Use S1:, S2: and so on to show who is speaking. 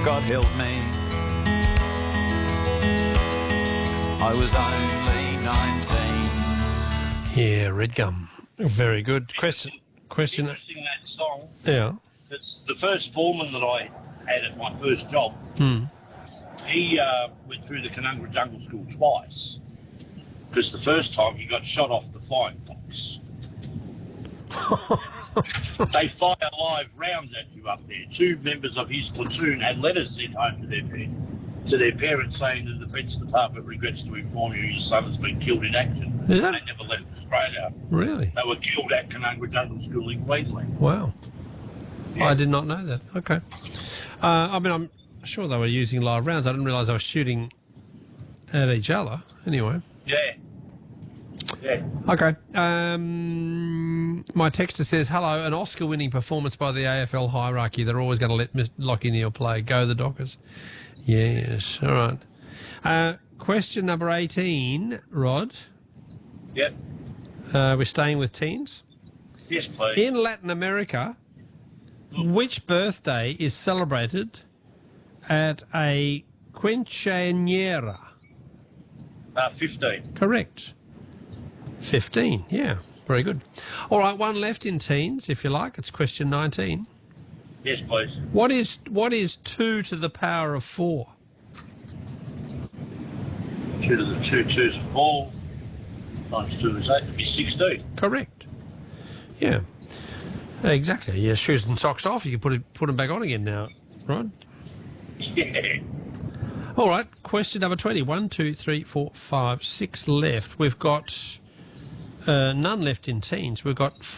S1: God help me, I was only 19.
S2: Yeah, Red Gum. Very good. Question.
S3: Interesting, that song.
S2: Yeah.
S3: It's the first foreman that I had at my first job. He went through the Canungra Jungle School twice, because the first time he got shot off the Flying Fox. They fire live rounds at you up there. 2 members of his platoon had letters sent home to their parents saying the Defence Department regrets to inform you your son has been killed in action.
S2: Yeah.
S3: They never left Australia.
S2: Really?
S3: They were killed at Canungra Jungle School in Queensland.
S2: Wow.
S3: Yeah.
S2: I did not know that. Okay. I mean, I'm sure they were using live rounds. I didn't realise they were shooting at each other. Anyway.
S3: Yeah. Yeah.
S2: Okay. My texter says, hello, an Oscar-winning performance by the AFL hierarchy. They're always going to let Lachie Neale play. Go the Dockers. Yes. All right. Question number 18, Rod.
S3: Yep.
S2: We're staying with teens.
S3: Yes, please.
S2: In Latin America, which birthday is celebrated at a quinceañera?
S3: 15.
S2: Correct. 15, yeah. Very good. All right, one left in teens, if you like. It's question 19.
S3: Yes, please.
S2: What is 2 to the power of 4?
S3: 2 to the 2 twos and 4 times 2 is 8. It'd be 16.
S2: Correct. Yeah. Exactly. Yeah, shoes and socks off. You can put them back on again now, Rod.
S3: Yeah.
S2: All right, question number 20. 1, 2, 3, 4, 5, 6 left. We've got none left in teens. We've got